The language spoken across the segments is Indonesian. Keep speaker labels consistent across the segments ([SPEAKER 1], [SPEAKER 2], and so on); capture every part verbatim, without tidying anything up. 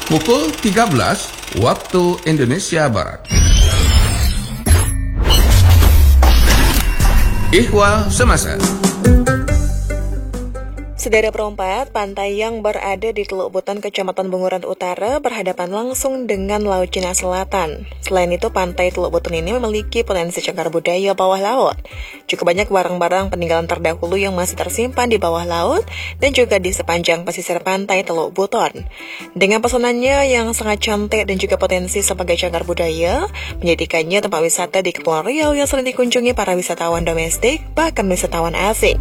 [SPEAKER 1] pukul tiga belas waktu Indonesia Barat. Ihwal Semasa.
[SPEAKER 2] Sedara perempat, pantai yang berada di Teluk Buton, Kecamatan Bunguran Utara berhadapan langsung dengan Laut Cina Selatan. Selain itu, pantai Teluk Buton ini memiliki potensi cagar budaya bawah laut. Cukup banyak barang-barang peninggalan terdahulu yang masih tersimpan di bawah laut dan juga di sepanjang pesisir pantai Teluk Buton. Dengan pesonanya yang sangat cantik dan juga potensi sebagai cagar budaya, menjadikannya tempat wisata di Kepulauan Riau yang sering dikunjungi para wisatawan domestik, bahkan wisatawan asing.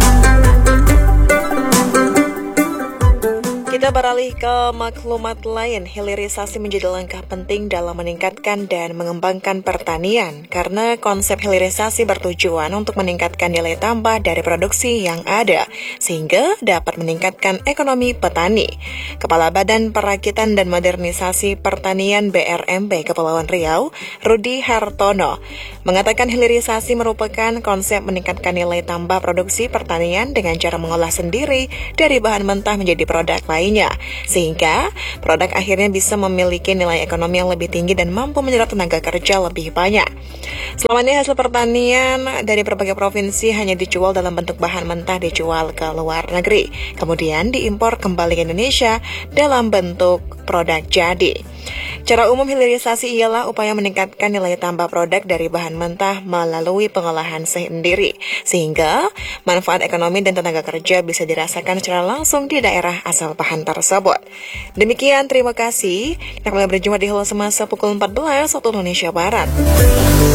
[SPEAKER 2] Kita beralih ke maklumat lain. Hilirisasi menjadi langkah penting dalam meningkatkan dan mengembangkan pertanian karena konsep hilirisasi bertujuan untuk meningkatkan nilai tambah dari produksi yang ada sehingga dapat meningkatkan ekonomi petani. Kepala Badan Perakitan dan Modernisasi Pertanian B R M B Kepulauan Riau, Rudi Hartono, mengatakan hilirisasi merupakan konsep meningkatkan nilai tambah produksi pertanian dengan cara mengolah sendiri dari bahan mentah menjadi produk lain, sehingga produk akhirnya bisa memiliki nilai ekonomi yang lebih tinggi dan mampu menyerap tenaga kerja lebih banyak. Selama ini hasil pertanian dari berbagai provinsi hanya dijual dalam bentuk bahan mentah dijual ke luar negeri, kemudian diimpor kembali ke Indonesia dalam bentuk produk jadi. Cara umum hilirisasi ialah upaya meningkatkan nilai tambah produk dari bahan mentah melalui pengolahan sendiri, sehingga manfaat ekonomi dan tenaga kerja bisa dirasakan secara langsung di daerah asal bahan tersebut. Demikian, terima kasih. Kita kembali berjumpa di Halo Semasa pukul empat belas waktu Indonesia Barat.